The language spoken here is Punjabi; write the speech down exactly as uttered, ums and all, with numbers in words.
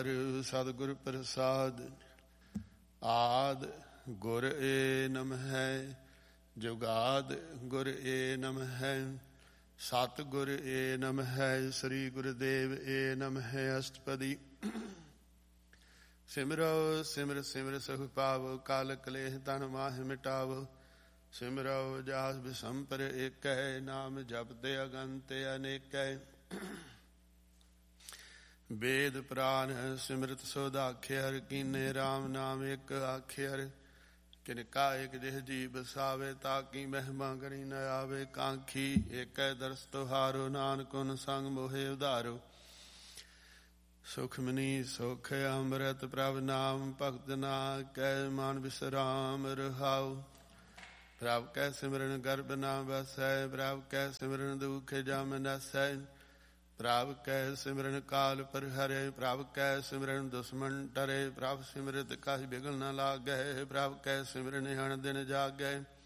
ਸਤਿਗੁਰ ਪ੍ਰਸਾਦ। ਆਦ ਗੁਰ ਏ ਨਮਹਿ, ਜੁਗਾਦ ਗੁਰ ਏ ਨਮਹਿ, ਸਤਿਗੁਰ ਏ ਨਮਹਿ, ਸ੍ਰੀ ਗੁਰੁਦੇਵ ਏ ਨਮਹਿ। ਅਸ਼ਟਪਦੀ। ਸਿਮਰੋ ਸਿਮਰ ਸਿਮਰ ਸੁਖ ਪਾਵੋ, ਕਾਲ ਕਲੇਹ ਤਨ ਮਾਹਿ ਮਿਟਾਵੋ। ਸਿਮਰੋ ਜਾਸ ਬਿਸੰਪਰ ਏਕੈ, ਨਾਮ ਜਪਤੇ ਅਗੰਤ ਅਨੇਕੈ। ਵੇਦ ਪੁਰਾਨ ਸਿਮਰਤ ਸੋਧ ਆਖਿਅਰ, ਕੀਨੇ ਰਾਮ ਨਾਮ ਇੱਕ ਆਖਿਅਰ। ਕਿਨਕਾ ਇਕ ਜਿਹ ਜੀ ਬਸਾਵੇ, ਤਾਕੀ ਮਹਿਮਾ ਕਰੀ ਨ ਆਵੇ। ਕਾਂਖੀ ਏਕੈ ਦਰਸ ਤੁਹਾਰੋ, ਨਾਨਕ ਹੁਨ ਸੰਗ ਮੋਹਿ ਉਧਾਰੋ। ਸੁਖਮਨੀ ਸੁਖ ਅੰਮ੍ਰਿਤ ਪ੍ਰਭ ਨਾਮ, ਭਗਤ ਨਾ ਕੈ ਮਨ ਬਿਸਰਾਮ ਰਹਾਉ। ਪ੍ਰਭ ਕੈ ਸਿਮਰਨ ਗਰਭ ਨਾ ਬਸੈ, ਪ੍ਰਭ ਕੈ ਸਿਮਰਨ ਦੁਖ ਜਮ ਨਸੈ। ਪ੍ਰਭ ਕੈ ਸਿਮਰਨ ਕਾਲ ਪਰ ਹਰੇ, ਪ੍ਰਭ ਕੈ ਸਿਮਰਨ ਦੁਸ਼ਮਨ ਟਰੇ। ਪ੍ਰਭ ਸਿਮਰਤ ਕਾਹਿ ਬਿਗਲ ਨ ਲਾਗੈ, ਪ੍ਰਭ ਕੈ ਸਿਮਰਨ ਹਣ ਦਿਨ ਜਾਗੈ।